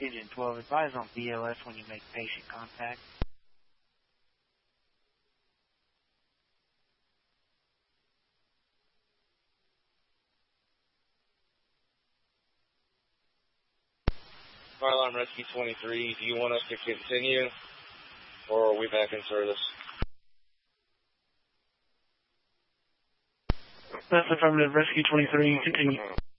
Engine 12, advise on BLS when you make patient contact. Fire Alarm Rescue 23, do you want us to continue, or are we back in service? That's affirmative, Rescue 23, continue.